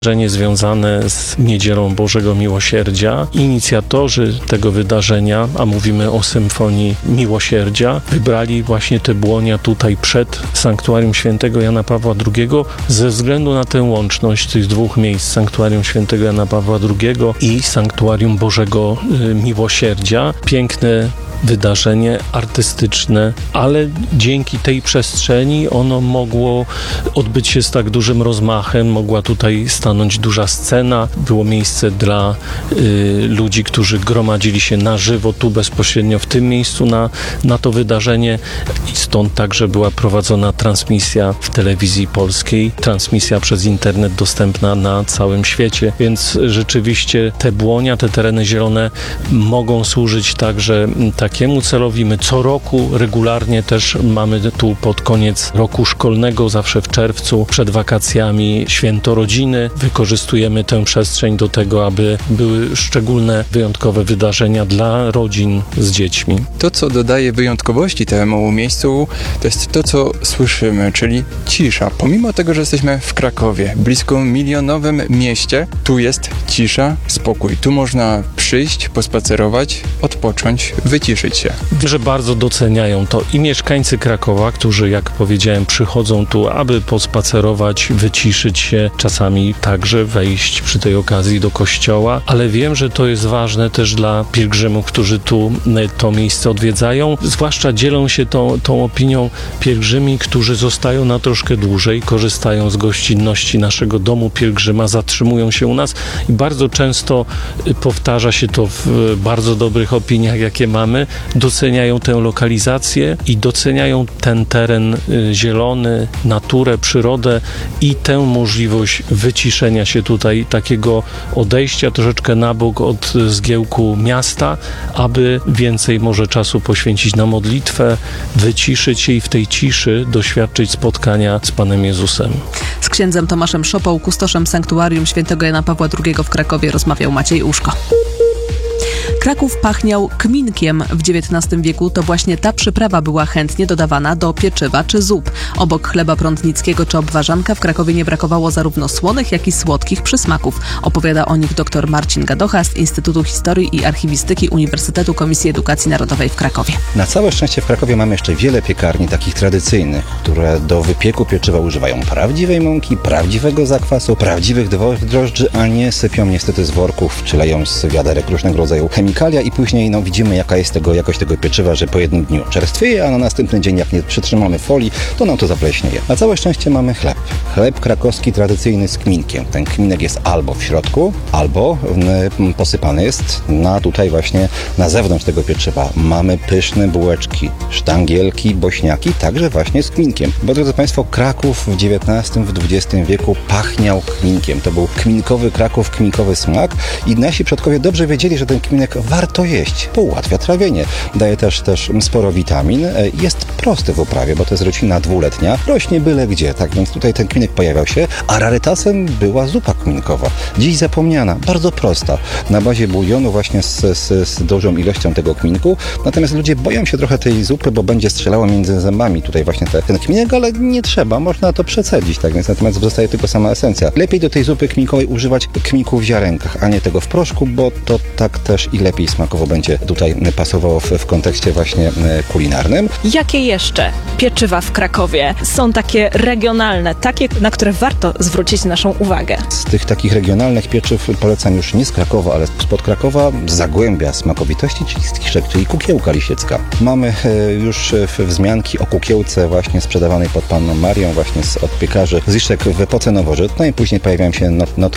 wydarzenie związane z Niedzielą Bożego Miłosierdzia. Inicjatorzy tego wydarzenia, a mówimy o Symfonii Miłosierdzia, wybrali właśnie te błonia tutaj przed Sanktuarium Świętego Jana Pawła II ze względu na tę łączność tych dwóch miejsc, Sanktuarium Świętego Jana Pawła II i Sanktuarium Bożego Miłosierdzia. Piękne wydarzenie artystyczne, ale dzięki tej przestrzeni ono mogło odbyć się z tak dużym rozmachem, mogła tutaj stanąć duża scena, było miejsce dla ludzi, którzy gromadzili się na żywo tu bezpośrednio w tym miejscu na to wydarzenie i stąd także była prowadzona transmisja w telewizji polskiej, transmisja przez internet dostępna na całym świecie, więc rzeczywiście te błonia, te tereny zielone mogą służyć także takiemu celowi. My co roku regularnie też mamy tu pod koniec roku szkolnego, zawsze w czerwcu, przed wakacjami, święto rodziny. Wykorzystujemy tę przestrzeń do tego, aby były szczególne, wyjątkowe wydarzenia dla rodzin z dziećmi. To, co dodaje wyjątkowości temu miejscu, to jest to, co słyszymy, czyli cisza. Pomimo tego, że jesteśmy w Krakowie, blisko milionowym mieście, tu jest cisza, spokój. Tu można przyjść, pospacerować, odpocząć, wyciszyć się. Że bardzo doceniają to i mieszkańcy Krakowa, którzy, jak powiedziałem, przychodzą tu, aby pospacerować, wyciszyć się, czasami także wejść przy tej okazji do kościoła, ale wiem, że to jest ważne też dla pielgrzymów, którzy tu to miejsce odwiedzają. Zwłaszcza dzielą się tą opinią pielgrzymi, którzy zostają na troszkę dłużej, korzystają z gościnności naszego domu pielgrzyma, zatrzymują się u nas i bardzo często powtarza się to w bardzo dobrych opiniach, jakie mamy. Doceniają tę lokalizację i doceniają ten teren zielony, naturę, przyrodę i tę możliwość wyciszenia się tutaj, takiego odejścia troszeczkę na bok od zgiełku miasta, aby więcej może czasu poświęcić na modlitwę, wyciszyć się i w tej ciszy doświadczyć spotkania z Panem Jezusem. Z księdzem Tomaszem Szopą, kustoszem Sanktuarium Świętego Jana Pawła II w Krakowie, rozmawiał Maciej Uszko. Kraków pachniał kminkiem w XIX wieku. To właśnie ta przyprawa była chętnie dodawana do pieczywa czy zup. Obok chleba prądnickiego czy obwarzanka w Krakowie nie brakowało zarówno słonych, jak i słodkich przysmaków. Opowiada o nich dr Marcin Gadocha z Instytutu Historii i Archiwistyki Uniwersytetu Komisji Edukacji Narodowej w Krakowie. Na całe szczęście w Krakowie mamy jeszcze wiele piekarni takich tradycyjnych, które do wypieku pieczywa używają prawdziwej mąki, prawdziwego zakwasu, prawdziwych drożdży, a nie sypią niestety z worków czy leją z wiaderek różnego rodzaju chemikalia i później widzimy jaka jest jakość tego pieczywa, że po jednym dniu czerstwieje, a na następny dzień jak nie przytrzymamy folii, to nam to zapleśnieje. Na całe szczęście mamy chleb. Chleb krakowski tradycyjny z kminkiem. Ten kminek jest albo w środku, albo posypany jest tutaj właśnie na zewnątrz tego pieczywa. Mamy pyszne bułeczki, sztangielki, bośniaki, także właśnie z kminkiem. Bo drodzy Państwo, Kraków w XIX, w XX wieku pachniał kminkiem. To był kminkowy Kraków, kminkowy smak i nasi przodkowie dobrze wiedzieli, że ten kminek warto jeść, bo ułatwia trawienie. Daje też sporo witamin. Jest prosty w uprawie, bo to jest roślina dwuletnia. Rośnie byle gdzie, tak więc tutaj ten kminek pojawiał się, a rarytasem była zupa kminkowa. Dziś zapomniana, bardzo prosta, na bazie bulionu właśnie z dużą ilością tego kminku. Natomiast ludzie boją się trochę tej zupy, bo będzie strzelało między zębami tutaj właśnie ten kminek, ale nie trzeba, można to przecedzić, tak więc natomiast zostaje tylko sama esencja. Lepiej do tej zupy kminkowej używać kminku w ziarenkach, a nie tego w proszku, bo to tak też i lepiej smakowo będzie tutaj pasowało w kontekście właśnie kulinarnym. Jakie jeszcze pieczywa w Krakowie są takie regionalne, takie, na które warto zwrócić naszą uwagę? Z tych takich regionalnych pieczyw polecam już nie z Krakowa, ale spod Krakowa, z Zagłębia smakowitości, czyli z Tiszek, czyli kukiełka lisiecka. Mamy już wzmianki o kukiełce właśnie sprzedawanej pod Panną Marią, właśnie od piekarzy z Liszek w epoce nowożytnej. Później pojawiają się notki